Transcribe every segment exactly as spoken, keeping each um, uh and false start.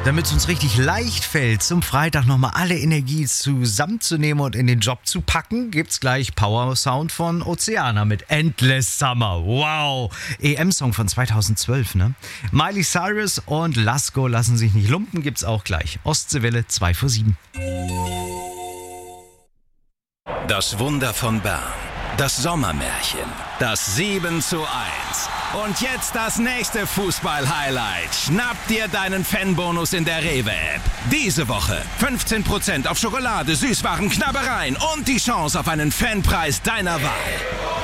Damit es uns richtig leicht fällt, zum Freitag nochmal alle Energie zusammenzunehmen und in den Job zu packen, gibt's gleich Power Sound von Oceana mit Endless Summer. Wow! E M-Song von zweitausendzwölf, ne? Miley Cyrus und Lasko lassen sich nicht lumpen, gibt's auch gleich. Ostseewelle zwei vor sieben. Das Wunder von Bern. Das Sommermärchen. Das sieben zu eins. Und jetzt das nächste Fußball-Highlight. Schnapp dir deinen Fanbonus in der Rewe-App. Diese Woche fünfzehn Prozent auf Schokolade, Süßwaren, Knabbereien und die Chance auf einen Fanpreis deiner Wahl.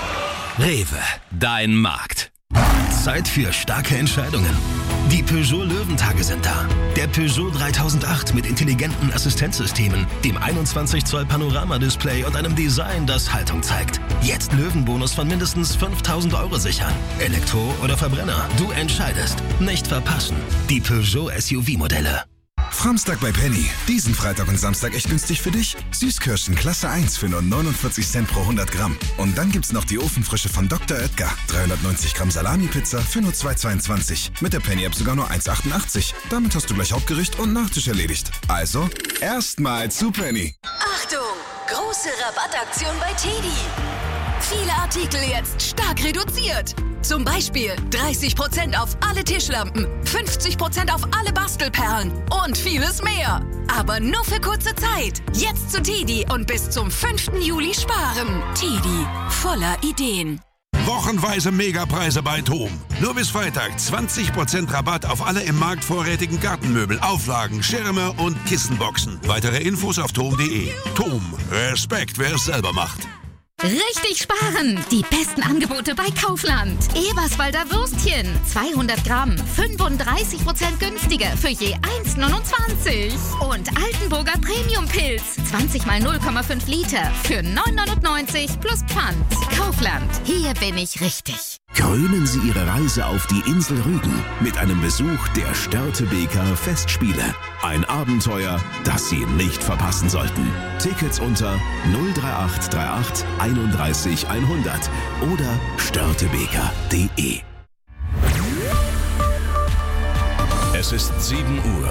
Rewe, dein Markt. Zeit für starke Entscheidungen. Die Peugeot Löwentage sind da. Der Peugeot dreitausendacht mit intelligenten Assistenzsystemen, dem einundzwanzig Zoll Panoramadisplay und einem Design, das Haltung zeigt. Jetzt Löwenbonus von mindestens fünftausend Euro sichern. Elektro oder Verbrenner, du entscheidest. Nicht verpassen. Die Peugeot S U V-Modelle. Framstag bei Penny. Diesen Freitag und Samstag echt günstig für dich. Süßkirschen Klasse eins für nur neunundvierzig Cent pro hundert Gramm. Und dann gibt's noch die Ofenfrische von Doktor Oetker. dreihundertneunzig Gramm Salami-Pizza für nur zwei Euro zweiundzwanzig. Mit der Penny-App sogar nur eins Euro achtundachtzig. Damit hast du gleich Hauptgericht und Nachtisch erledigt. Also, erstmal zu Penny. Achtung! Große Rabattaktion bei Teddy. Viele Artikel jetzt stark reduziert. Zum Beispiel dreißig Prozent auf alle Tischlampen, fünfzig Prozent auf alle Bastelperlen und vieles mehr. Aber nur für kurze Zeit. Jetzt zu Teddy und bis zum fünften Juli sparen. Teddy, voller Ideen. Wochenweise Megapreise bei TOM. Nur bis Freitag zwanzig Prozent Rabatt auf alle im Markt vorrätigen Gartenmöbel, Auflagen, Schirme und Kissenboxen. Weitere Infos auf tom punkt de. TOM. Respekt, wer es selber macht. Richtig sparen! Die besten Angebote bei Kaufland. Eberswalder Würstchen, zweihundert Gramm, fünfunddreißig Prozent günstiger für je eins Euro neunundzwanzig. Und Altenburger Premium-Pilz, zwanzig mal null Komma fünf Liter für neun Euro neunundneunzig plus Pfand. Kaufland, hier bin ich richtig. Krönen Sie Ihre Reise auf die Insel Rügen mit einem Besuch der Störtebeker Festspiele. Ein Abenteuer, das Sie nicht verpassen sollten. Tickets unter null drei acht drei acht einunddreißig hundert oder störtebeker punkt de. Es ist sieben Uhr.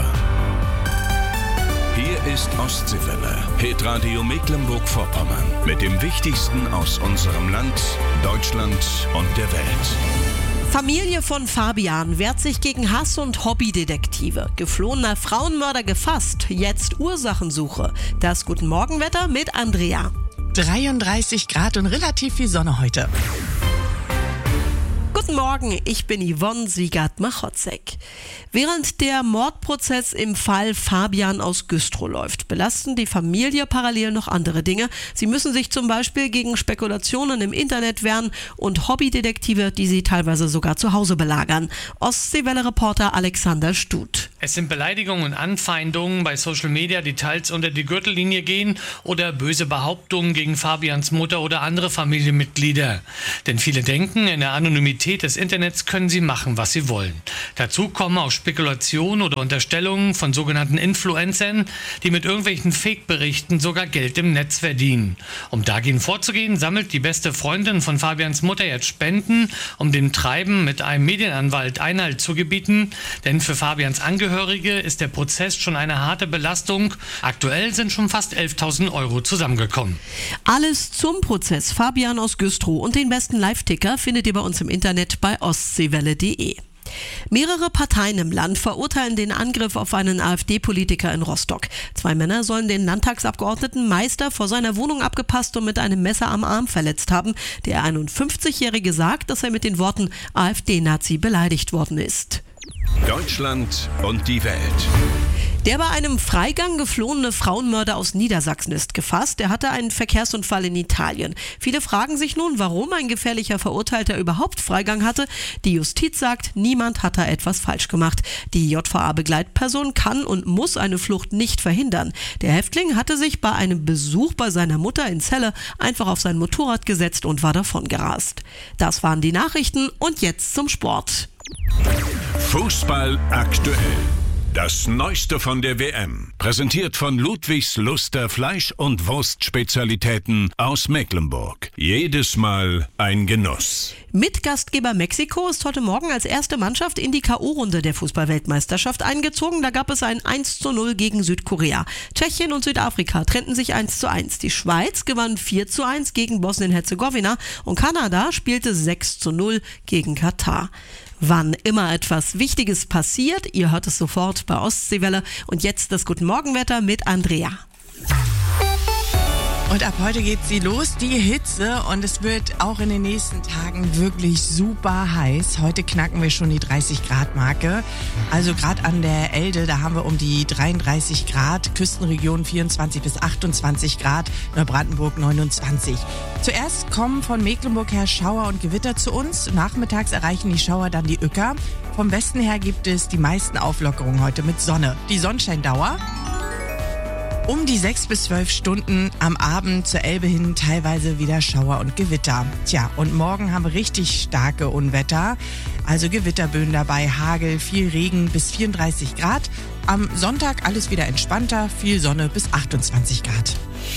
Hier ist Ostseewelle, Hitradio Mecklenburg-Vorpommern. Mit dem Wichtigsten aus unserem Land, Deutschland und der Welt. Familie von Fabian wehrt sich gegen Hass und Hobbydetektive. Geflohener Frauenmörder gefasst, jetzt Ursachensuche. Das Guten Morgenwetter mit Andrea. dreiunddreißig Grad und relativ viel Sonne heute. Guten Morgen, ich bin Yvonne Siegert-Machotzek. Während der Mordprozess im Fall Fabian aus Güstrow läuft, belasten die Familie parallel noch andere Dinge. Sie müssen sich zum Beispiel gegen Spekulationen im Internet wehren und Hobbydetektive, die sie teilweise sogar zu Hause belagern. Ostseewelle-Reporter Alexander Stut. Es sind Beleidigungen und Anfeindungen bei Social Media, die teils unter die Gürtellinie gehen, oder böse Behauptungen gegen Fabians Mutter oder andere Familienmitglieder. Denn viele denken, in der Anonymität des Internets können sie machen, was sie wollen. Dazu kommen auch Spekulationen oder Unterstellungen von sogenannten Influencern, die mit irgendwelchen Fake-Berichten sogar Geld im Netz verdienen. Um dagegen vorzugehen, sammelt die beste Freundin von Fabians Mutter jetzt Spenden, um dem Treiben mit einem Medienanwalt Einhalt zu gebieten. Denn für Fabians Angehörige ist der Prozess schon eine harte Belastung. Aktuell sind schon fast elftausend Euro zusammengekommen. Alles zum Prozess Fabian aus Güstrow und den besten Live-Ticker findet ihr bei uns im Internet bei ostseewelle punkt de. Mehrere Parteien im Land verurteilen den Angriff auf einen AfD-Politiker in Rostock. Zwei Männer sollen den Landtagsabgeordneten Meister vor seiner Wohnung abgepasst und mit einem Messer am Arm verletzt haben. Der einundfünfzigjährige sagt, dass er mit den Worten AfD-Nazi beleidigt worden ist. Deutschland und die Welt. Der bei einem Freigang geflohene Frauenmörder aus Niedersachsen ist gefasst. Er hatte einen Verkehrsunfall in Italien. Viele fragen sich nun, warum ein gefährlicher Verurteilter überhaupt Freigang hatte. Die Justiz sagt, niemand hat da etwas falsch gemacht. Die J V A-Begleitperson kann und muss eine Flucht nicht verhindern. Der Häftling hatte sich bei einem Besuch bei seiner Mutter in Celle einfach auf sein Motorrad gesetzt und war davon gerast. Das waren die Nachrichten und jetzt zum Sport. Fußball aktuell. Das Neueste von der W M. Präsentiert von Ludwigs Luster Fleisch- und Wurstspezialitäten aus Mecklenburg. Jedes Mal ein Genuss. Mitgastgeber Mexiko ist heute Morgen als erste Mannschaft in die K O-Runde der Fußball-Weltmeisterschaft eingezogen. Da gab es ein eins zu null gegen Südkorea. Tschechien und Südafrika trennten sich eins zu eins. Die Schweiz gewann vier zu eins gegen Bosnien-Herzegowina und Kanada spielte sechs zu null gegen Katar. Wann immer etwas Wichtiges passiert, ihr hört es sofort bei Ostseewelle. Und jetzt das Guten Morgenwetter mit Andrea. Und ab heute geht sie los, die Hitze, und es wird auch in den nächsten Tagen wirklich super heiß. Heute knacken wir schon die dreißig Grad Marke. Also gerade an der Elde, da haben wir um die dreiunddreißig Grad, Küstenregion vierundzwanzig bis achtundzwanzig Grad, Neubrandenburg neunundzwanzig. Zuerst kommen von Mecklenburg her Schauer und Gewitter zu uns. Nachmittags erreichen die Schauer dann die Uecker. Vom Westen her gibt es die meisten Auflockerungen heute mit Sonne. Die Sonnenscheindauer um die sechs bis zwölf Stunden, am Abend zur Elbe hin teilweise wieder Schauer und Gewitter. Tja, und morgen haben wir richtig starke Unwetter, also Gewitterböen dabei, Hagel, viel Regen bis vierunddreißig Grad. Am Sonntag alles wieder entspannter, viel Sonne bis achtundzwanzig Grad.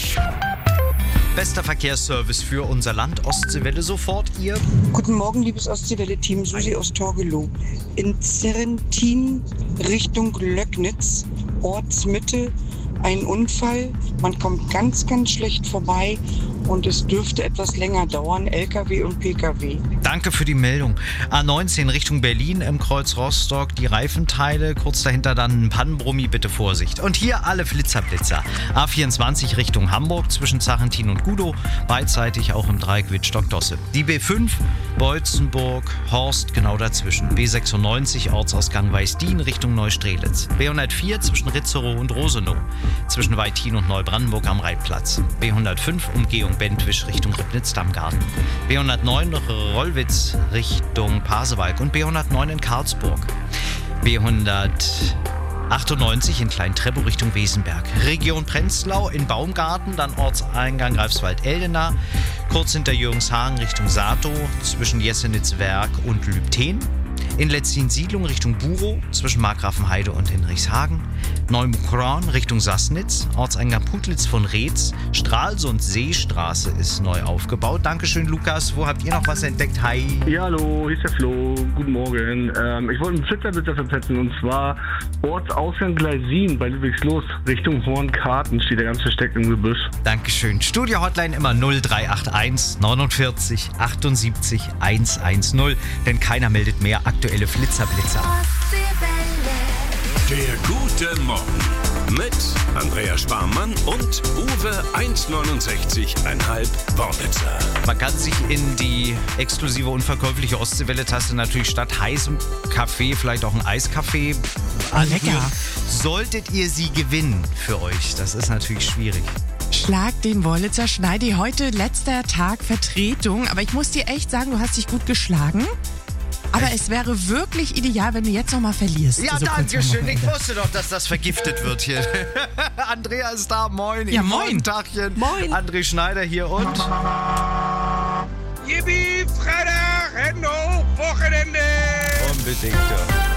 Bester Verkehrsservice für unser Land. Ostseewelle sofort, ihr. Guten Morgen, liebes Ostseewelle-Team. Susi aus Torgelow. In Zerrentin Richtung Löcknitz, Ortsmitte, ein Unfall. Man kommt ganz, ganz schlecht vorbei und es dürfte etwas länger dauern. L K W und P K W. Danke für die Meldung. A neunzehn Richtung Berlin im Kreuz Rostock. Die Reifenteile, kurz dahinter dann ein Pannenbrummi, bitte Vorsicht. Und hier alle Flitzerblitzer. A vierundzwanzig Richtung Hamburg zwischen Zachentin und Gudow. Beidseitig auch im Dreieck Wittstock-Dosse. Die B fünf, Beutzenburg, Horst genau dazwischen. B sechsundneunzig, Ortsausgang Weißdien Richtung Neustrelitz. B hundertvier zwischen Ritzerow und Rosenow. Zwischen Weithin und Neubrandenburg am Reitplatz. B hundertfünf, Umgehung Bentwisch Richtung Ribnitz-Dammgarten. B hundertneun, Rollwitz Richtung Pasewalk und B hundertneun in Karlsburg. B hundertachtundneunzig in Klein-Treppow Richtung Wesenberg. Region Prenzlau in Baumgarten, dann Ortseingang Greifswald-Eldena. Kurz hinter Jürgenshagen Richtung Satow, zwischen Jessenitz-Werk und Lübten. In Letzin-Siedlung Richtung Burow, zwischen Markgrafenheide und Hinrichshagen. Neumukron Richtung Sassnitz, Ortseingang Putlitz von Reetz. Stralsund-Seestraße ist neu aufgebaut. Dankeschön, Lukas. Wo habt ihr noch was entdeckt? Hi. Ja, hallo, hier ist der Flo. Guten Morgen. Ähm, ich wollte einen Flitzerblitzer verpetzen, und zwar Ortsausgang Gleisin bei Ludwigslos Richtung Hornkarten steht der ganz versteckt im Gebüsch. Dankeschön. Studio-Hotline immer null drei acht eins neunundvierzig achtundsiebzig hundertzehn, denn keiner meldet mehr aktuelle Flitzerblitzer. Der gute Morgen mit Andrea Sparmann und Uwe eins neunundsechzig Komma fünf Worbitzer. Man kann sich in die exklusive unverkäufliche Ostseewelle-Tasse natürlich statt heißem Kaffee vielleicht auch ein Eiskaffee anrühren. Lecker. Solltet ihr sie gewinnen für euch, das ist natürlich schwierig. Schlag den Wollitzer Schneidi. Heute letzter Tag Vertretung, aber ich muss dir echt sagen, du hast dich gut geschlagen. Aber es wäre wirklich ideal, wenn du jetzt noch mal verlierst. Ja, so danke schön. Ich wusste doch, dass das vergiftet wird hier. Andrea ist da. Moin. Ja, moin. Tagchen. Moin. André Schneider hier und... Yippie, Freitag, Hände hoch, Wochenende. Unbedingt, ja.